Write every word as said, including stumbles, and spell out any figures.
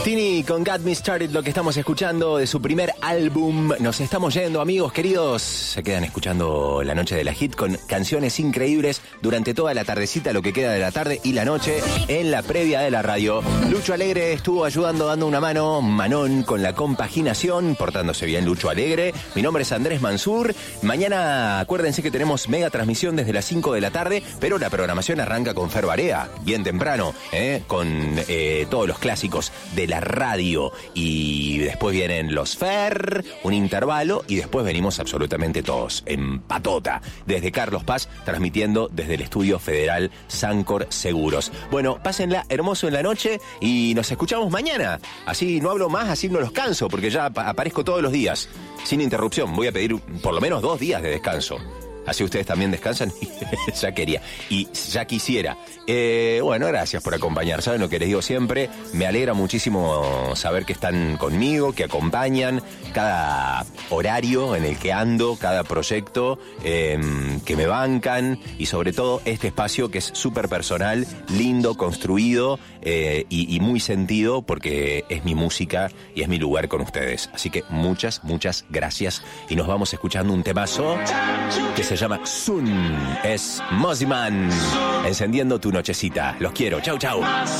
Tini con Got Me Started, lo que estamos escuchando de su primer álbum. Nos estamos yendo, amigos queridos. Se quedan escuchando la noche de la hit con canciones increíbles durante toda la tardecita, lo que queda de la tarde y la noche en la previa de la radio. Lucho Alegre estuvo ayudando, dando una mano. Manón con la compaginación, portándose bien Lucho Alegre. Mi nombre es Andrés Mansur. Mañana acuérdense que tenemos mega transmisión desde las cinco de la tarde, pero la programación arranca con Fer Barea, bien temprano, ¿eh? con eh, todos los clásicos de la radio, y después vienen los Fer, un intervalo, y después venimos absolutamente todos en patota, desde Carlos Paz, transmitiendo desde el Estudio Federal Sancor Seguros. Bueno, pásenla hermoso en la noche y nos escuchamos mañana. Así no hablo más, así no los canso, porque ya ap- aparezco todos los días, sin interrupción. Voy a pedir por lo menos dos días de descanso. Así ustedes también descansan. Ya quería. Y ya quisiera. Eh, bueno, gracias por acompañar. ¿Saben lo que les digo siempre? Me alegra muchísimo saber que están conmigo, que acompañan cada horario en el que ando, cada proyecto, eh, que me bancan, y sobre todo este espacio que es súper personal, lindo, construido eh, y, y muy sentido, porque es mi música y es mi lugar con ustedes. Así que muchas, muchas gracias. Y nos vamos escuchando un temazo que se llama Sun. Es Mosiman, encendiendo tu nochecita. Los quiero. Chau, chau.